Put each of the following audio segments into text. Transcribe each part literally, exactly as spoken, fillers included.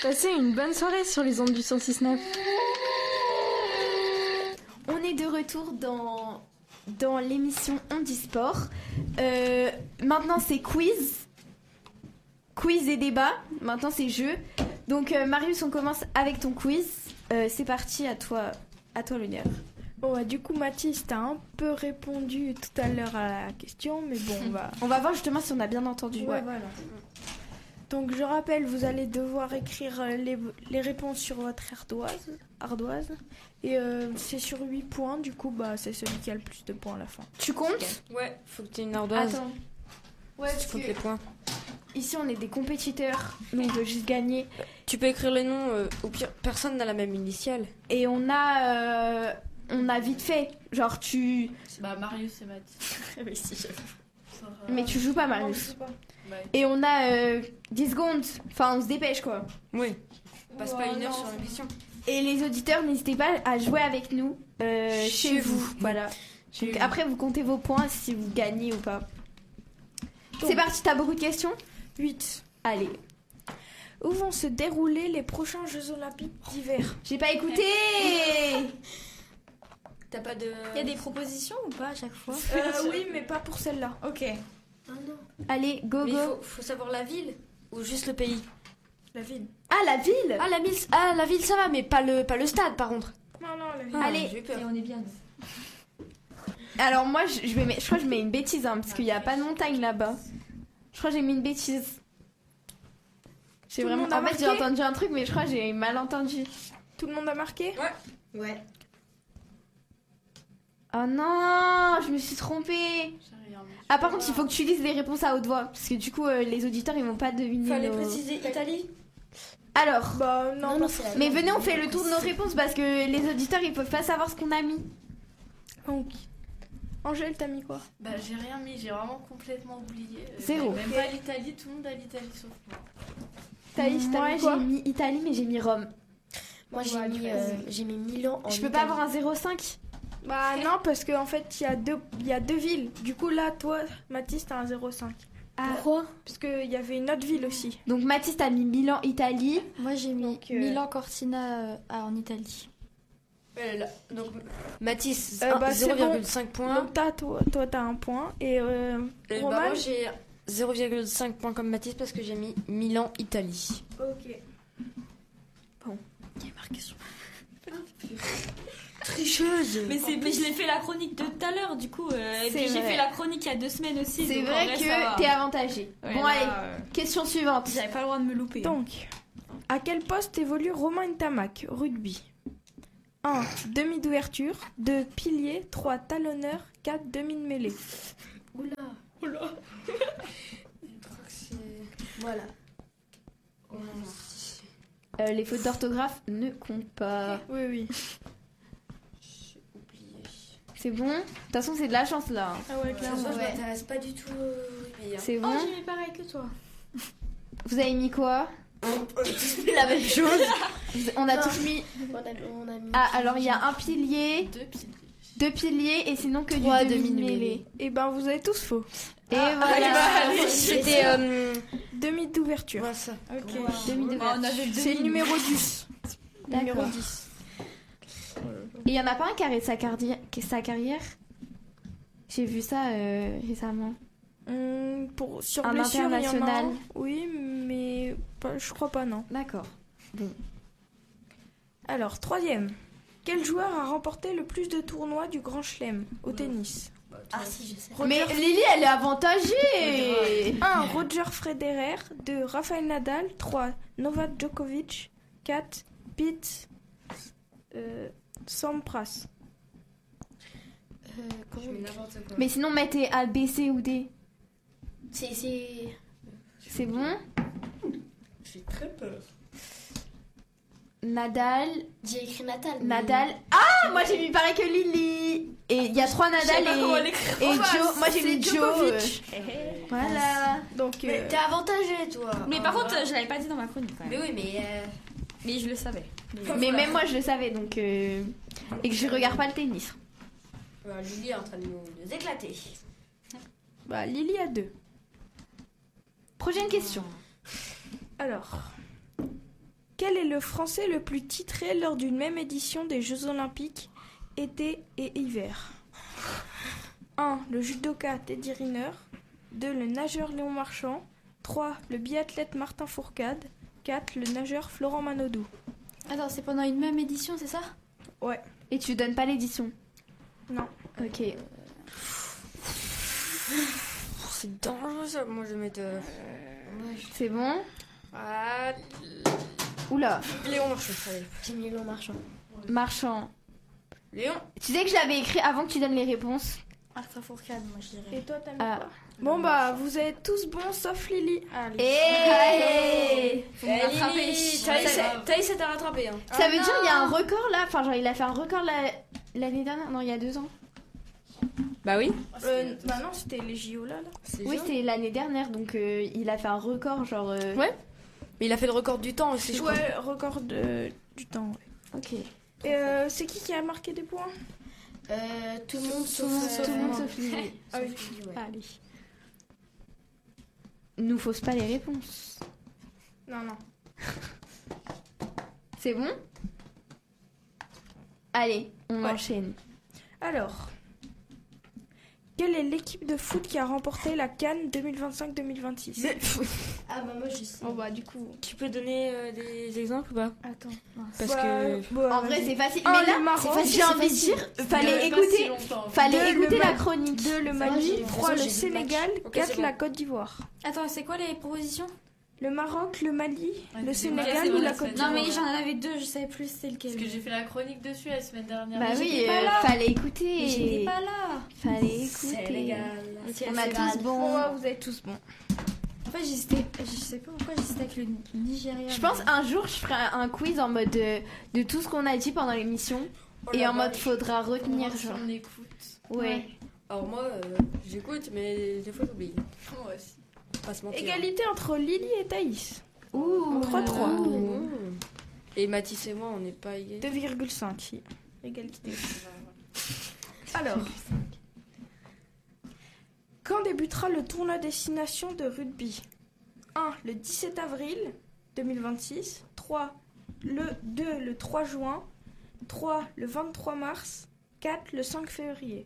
Passez une bonne soirée sur les ondes du cent six neuf. On est de retour dans, dans l'émission On dit sport. Euh, maintenant, c'est quiz. Quiz et débat. Maintenant, c'est jeu. Donc, euh, Marius, on commence avec ton quiz. Euh, c'est parti, à toi, à toi l'honneur. Bon, bah, du coup, Mathis, t'as un peu répondu tout à l'heure à la question, mais bon, on va... On va voir justement si on a bien entendu. Ouais, voilà. Donc, je rappelle, vous allez devoir écrire les, les réponses sur votre ardoise. ardoise et euh, c'est sur huit points, du coup, bah, c'est celui qui a le plus de points à la fin. Tu comptes ? Ouais, faut que tu aies une ardoise. Attends. Ouais, Tu parce comptes que les points. ici, on est des compétiteurs, donc on veut juste gagner. Tu peux écrire les noms, euh, au pire, personne n'a la même initiale. Et on a, euh, on a vite fait. Genre, tu... Bah, Marius et Mathis. Oui, si. Mais tu joues pas, Marius. Et on a euh, dix secondes. Enfin, on se dépêche, quoi. Oui. Passe pas Ouais, une heure non. sur une question. Et les auditeurs, n'hésitez pas à jouer avec nous euh, chez, Chez vous. vous. Voilà. Chez Donc, vous. après, vous comptez vos points si vous gagnez ou pas. C'est parti, t'as beaucoup de questions ? huit. Allez. Où vont se dérouler les prochains Jeux Olympiques d'hiver ? J'ai pas écouté. T'as pas de... Il y a des propositions ou pas à chaque fois ? euh, Oui, mais pas pour celle-là. Ok. Allez, go, Mais go. il faut, faut savoir la ville ou juste le pays. La ville. Ah, la ville. Ah la ville, ah, la ville ça va, mais pas le, pas le stade par contre. Non, non, la ville. Ah, Allez. j'ai eu peur. Et on est bien. Alors, moi, je, je vais mettre- je crois que je mets une bêtise, hein, parce qu'il n'y a pas de montagne là-bas. Je crois que j'ai mis une bêtise. J'ai Tout le vraiment... monde a En fait, j'ai marqué entendu un truc, mais je crois que j'ai mal entendu. Tout le monde a marqué ? Ouais. Oh non, je me suis trompée. Ah, par contre, il faut que tu lises les réponses à haute voix, parce que du coup, euh, les auditeurs, ils vont pas deviner. Fallait nos- préciser Italie. Alors, Bah, non, non, mais venez, on fait le tour de nos réponses, parce que les auditeurs, ils peuvent pas savoir ce qu'on a mis. Donc, Angèle, t'as mis quoi ? Bah, j'ai rien mis, j'ai vraiment complètement oublié. Euh, Zéro. Même pas l'Italie, tout le monde a l'Italie sauf moi. Thaïs, t'as Moi, mis quoi ? j'ai mis Italie, mais j'ai mis Rome. Moi, j'ai Ouais, mis, treize. euh, j'ai mis Milan en Je peux pas Italie. avoir un zéro virgule cinq. Bah, non, parce qu'en fait, il y, a deux- il y a deux villes. Du coup, là, toi, Mathis, t'as un zéro virgule cinq. Ah. Pourquoi ? Parce qu'il y avait une autre ville aussi. Donc, Mathis, t'as mis Milan, Italie. Moi j'ai mis Donc, euh, Milan Cortina euh, ah, en Italie. Euh, là, donc Mathis, Euh, bah, c'est zéro virgule cinq points. Donc, t'as, toi, toi, t'as un point. Et euh, Et bah, Roman moi j'ai zéro virgule cinq points comme Mathis parce que j'ai mis Milan, Italie. Ok. Il y a marqué sur... Tricheuse. Mais, c'est, mais je l'ai fait la chronique de tout à l'heure, du coup. euh, et C'est puis j'ai vrai. fait la chronique il y a deux semaines aussi. C'est donc en vrai ça que va. t'es avantagé. Ouais, bon, là, allez, euh, question suivante. J'avais pas le droit de me louper. Donc, à quel poste évolue Romain Ntamak, rugby ? un. Demi d'ouverture. deux. Pilier. trois. Talonneur. quatre. Demi de mêlée. Oula. Je crois que c'est... Voilà. Oh, non, si, si. Euh, les fautes d'orthographe ne comptent pas. Oui, oui. J'ai oublié. C'est bon ? De toute façon, c'est de la chance là. Ah ouais, Ça, clairement. je ouais. m'intéresse pas du tout au rugby, hein. C'est bon ? Oh j'ai mis pareil que toi. Vous avez mis quoi ? la même chose. On a tous mis. On a, on a mis Ah, alors il y a un pilier, Deux piliers. deux piliers et sinon que Trois du demi de demi de mêlée. mêlée. Et ben, vous avez tous faux. Et voilà. C'était... Euh... Demi d'ouverture. voilà ça. Ok. Demi de Bah, on avait le C'est le demi. numéro dix. Numéro D'accord. dix. Et il y en a pas un qui arrête sa, cardi- sa carrière ? J'ai vu ça euh, récemment. Hum, pour, sur Un blessure, il y en a international. un. Oui, mais pas- je crois pas, non. D'accord. Alors, troisième. Quel joueur a remporté le plus de tournois du Grand Chelem au tennis ? Ah si, je sais. Mais Lily, elle est avantagée. un. Roger Federer. deux. Rafael Nadal. trois. Novak Djokovic. quatre. Pete euh, Sampras. Euh, comment Je mets n'importe quoi. Mais sinon, mettez A, B, C ou D. C'est, c'est... C'est bon ? J'ai très peur. Nadal, J'ai écrit Natal. mais- Nadal. Ah, moi j'ai mis pareil que Lily. Et il y a trois Nadal et, et Joe. Moi j'ai mis Joe. Djokovic. euh, Voilà. Donc, Mais euh, t'es avantagé, toi. Mais par contre, euh, je l'avais pas dit dans ma chronique quand Mais même. oui, mais... euh, Mais je le savais. Mais même moi je le savais donc. euh, Et que je regarde pas le tennis. euh, Lily est en train de nous, nous éclater. bah, Lily a deux. Prochaine question. Alors, quel est le Français le plus titré lors d'une même édition des Jeux Olympiques été et hiver? un. Le judoka Teddy Riner. deux. Le nageur Léon Marchand. trois. Le biathlète Martin Fourcade. quatre. Le nageur Florent Manodou. Attends, c'est pendant une même édition, c'est ça? Ouais. Et tu donnes pas l'édition? Non. Ok. C'est dangereux ça. Moi je vais mettre. euh, C'est bon? Ah, Oula. Léon Marchand. Allez. J'ai mis Léon Marchand. Marchand. Léon. Tu sais que je l'avais écrit avant que tu donnes les réponses? Martin Fourcade, moi je dirais. Et toi, t'as mis Ah. quoi? Bon, bah, vous êtes tous bons sauf Lily. Allez. Et Faut me rattraper. Thaïs, ça t'a rattrapé. Hein. ça veut dire qu'il y a un record là? Enfin, genre, il a fait un record la- l'année dernière? Non, il y a deux ans. Bah oui. Euh, bah non, c'était les J O là. là. Oui, c'était l'année dernière, donc euh, il a fait un record, genre. euh, Ouais. Mais il a fait le record du temps aussi, je crois. Ouais, record de, du temps. Ouais. Ok. Et euh, c'est qui qui a marqué des points? Euh, tout le monde sauf. monde, euh, Tout le monde moi. sauf Lily. Ah oui. Sauf Lily, ouais. Allez. Nous fausse pas les réponses. Non, non. C'est bon? Allez, on Ouais. enchaîne. Alors, quelle est l'équipe de foot qui a remporté la CAN deux mille vingt-cinq deux mille vingt-six? Ah bah moi je sais. Oh bah du coup. Tu peux donner euh, des exemples ou pas? Attends. Parce Bah, que. bah, En vrai, vas-y. c'est facile. Un, Mais là, le Maroc, j'ai c'est envie de facile. dire, fallait écouter, fallait Deux, le écouter la Mali. chronique. deux, le Ça va, Mali. j'ai- de toute trois, façon, le j'ai deux matchs. Sénégal. Ok, quatre, c'est bon. la Côte d'Ivoire. Attends, c'est quoi les propositions? Le Maroc, le Mali, Ouais, le c'est Sénégal vrai, c'est ou vrai, la c'est Côte vrai. d'Ivoire. Non, mais j'en avais deux, je savais plus c'est lequel. Parce que j'ai fait la chronique dessus la semaine dernière. Bah Mais oui, j'étais pas euh, là. fallait Mais écouter. j'étais pas là. Fallait écouter. On a tous bon. Ouais, vous êtes tous bons. En fait, j'hésitais. Je sais pas pourquoi j'hésitais avec le Nigeria. Je pense mais- un jour je ferai un quiz en mode de, de tout ce qu'on a dit pendant l'émission et en mode faudra retenir genre. On écoute. Ouais. Alors moi, euh, j'écoute, mais des fois j'oublie. Moi aussi. Pas se mentir. Égalité entre Lily et Thaïs. Ouh. trois trois. Mmh. Et Mathis et moi, on n'est pas égaux. deux virgule cinq. si. Égalité. Alors. Quand débutera le tournoi destination de rugby? un. Le dix-sept avril deux mille vingt-six. trois. Le deux. Le trois juin. trois. Le vingt-trois mars. quatre. Le cinq février.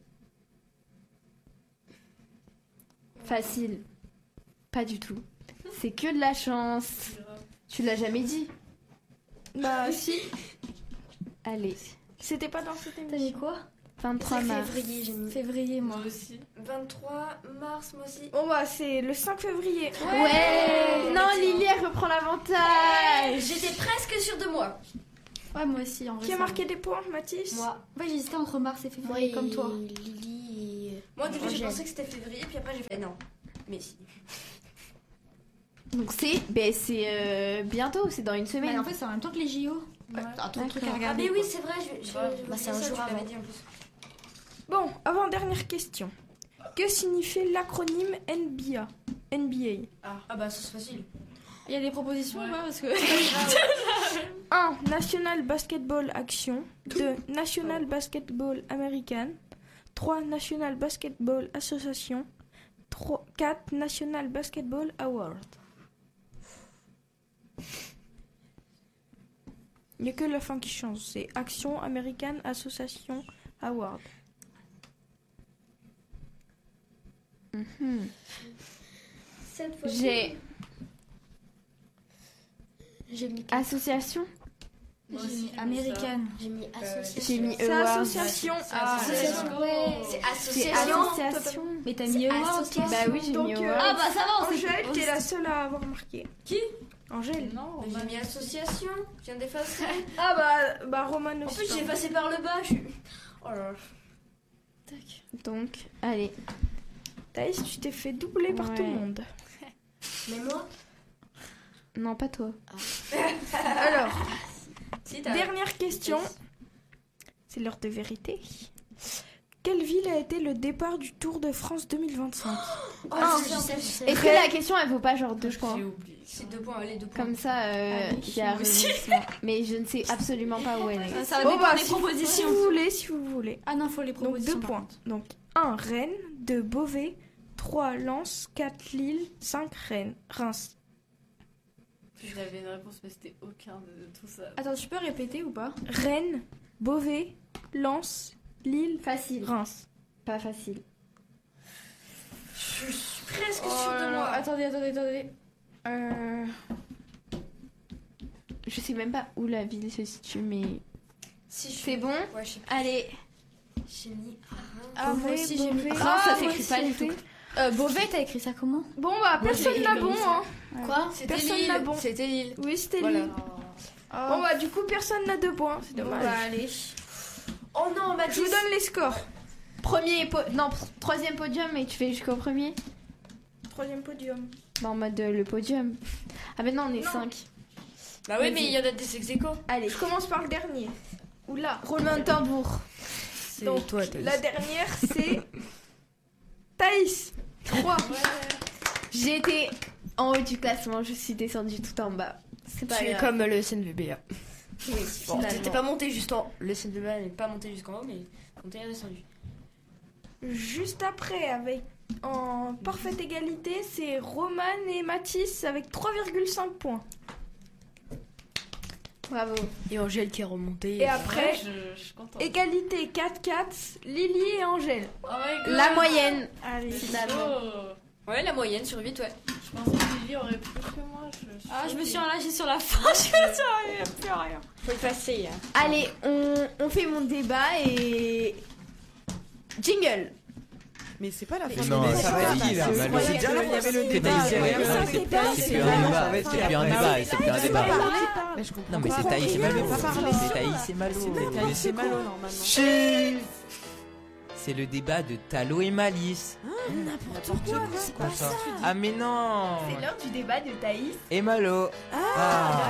Facile. Pas du tout. C'est que de la chance. Tu l'as jamais dit. Bah si. Allez. C'était pas dans cette T'as émission. dit quoi? vingt-trois mars. Février, j'ai mis. Février, moi. Moi aussi. vingt-trois mars, moi aussi. Bon bah c'est le cinq février. Ouais. Non, Lily elle reprend l'avantage. J'étais presque sûre de moi. Ouais, moi aussi, en vrai. Qui a ça marqué des points, Mathis? Moi. va. Ouais, j'hésitais entre mars et Moi février, et comme toi. Lily et... Moi, au début, j'ai Angèle. pensé que c'était février, puis après, j'ai fait non. Mais si. Donc c'est ben c'est euh, bientôt, c'est dans une Mais semaine. en fait, c'est en même temps que les J O. Ouais. Un truc à D'accord. Ah, regarder. mais oui, quoi. c'est vrai, je, je, Bah, je- bah, c'est un ça, jour tu l'avais avant. dit en plus. Bon, avant-dernière question. Que signifie l'acronyme N B A? N B Ah, bah, ça, c'est facile. Il y a des propositions Ouais. ou pas parce que... A. un. National Basketball Action. deux. National Basketball American. trois. National Basketball Association. trois. quatre. National Basketball Award. Il n'y a que la fin qui change. C'est Action American Association Award. Mhm. Cette fois J'ai J'ai mis... association. Moi J'ai aussi, mis j'ai mis américaine. J'ai mis J'ai association. mis C'est award. association. Ah, Association. ouais. C'est C'est association. association. Mais t'as C'est mis Award aussi. association. Bah oui, j'ai Donc, mis euh, award. Ah bah ça va, on sait. Angèle, t'es la seule à avoir marqué. Qui Angèle. Non, Mais bah, j'ai mis association, je viens d'effacer. Ah bah, bah Roman En aussi. plus, j'ai effacé par le bas, je suis. Oh là là. Donc, allez. Thaïs, tu t'es fait doubler par tout le Ouais. monde. Mais moi, Non, pas toi. Alors, Si, t'as. dernière question. C'est l'heure de vérité. Quelle ville a été le départ du Tour de France deux mille vingt-cinq? oh, Un. je sais, je sais. Est-ce que la question elle vaut pas genre deux points? j'ai oublié. C'est deux points, allez, deux points. Comme ça, euh, Allez, il y a moi aussi. rebondissement. Mais je ne sais absolument pas où elle est. Ça va Bon, dépendre bah, des si vous- propositions. Si vous voulez, si vous voulez. Ah non, faut les Donc propositions. deux par points. contre. Donc un Rennes, deux Beauvais, trois Lens, quatre Lille, cinq Rennes, Reims. J'avais une réponse, mais c'était aucun de tout ça. Attends, tu peux répéter ou pas? Rennes, Beauvais, Lens, Lille, Facile. Reims. Pas facile. Je suis presque Oh sûre là de là, moi. Attendez, attendez, attendez. Euh... Je sais même pas où la ville se situe, mais Si je c'est bon. Ouais, je sais pas. Allez. J'ai mis Reims. Ah, moi Beauvais, aussi j'ai mis. Beauvais. Reims, ça Ah, s'écrit moi pas aussi, du tout. Beauvais. Euh, Beauvais, t'as écrit ça comment? Bon bah personne j'ai n'a écrit bon comme ça. hein. Quoi C'était Personne Lille. n'a bon. C'était Lille. Oui c'était Voilà. Lille. Bon bah du coup personne n'a deux points. C'est Bon, dommage. bah allez. Oh non, Je Mathis. vous donne les scores. Premier po- non, pr- troisième podium et tu fais jusqu'au premier. Troisième podium. Bah en mode euh, le podium. Ah mais non, on est Non. cinq. Bah oui, mais il y en a des ex-aequo. Allez, Je commence par le dernier. Oula. roulement de tambour. C'est Donc, toi, Thaïs. La dernière c'est Thaïs. trois. J'ai été en haut du classement, je suis descendue tout en bas. C'est pas Tu es grave. comme le S N V B A. Oui, Bon, finalement. t'es pas monté juste en. Le S N V B A n'est pas monté jusqu'en haut, mais on t'est redescendu. Juste après, avec en parfaite égalité, c'est Roman et Mathis avec trois virgule cinq points. Bravo. Et Angèle qui est remontée. Et après, Ouais, je, je suis contente. égalité quatre quatre, Lily et Angèle. Oh my God. La moyenne. Allez. Finalement. Oh. Ouais, la moyenne sur huit, ouais. Je pensais que Lily aurait plus que moi. Je, suis Ah, je me suis choquée. enlagée sur la fin. Je me suis enlagée, plus rien. Faut le passer. Allez, on, on fait mon débat et jingle. Mais c'est pas la fin. Non, du ça débat. va, il a C'est- mal ouais, dit. il y avait le C'est débat. Thaïs, Ouais, ouais, ouais, ouais, c'est c'est pas- c'est c'est plus pas- un débat, c'est c'est plus un débat, c'est plus un débat. Mais je comprends Non mais pas. c'est Thaïs et Malo, Pas parler. c'est Thaïs et Malo. C'est Thaïs et Malo normalement. Chut. C'est le débat de Talo et Malice. N'importe quoi. Quoi ça? Ah mais non. C'est l'heure du débat de Thaïs. Et Malo. Ah.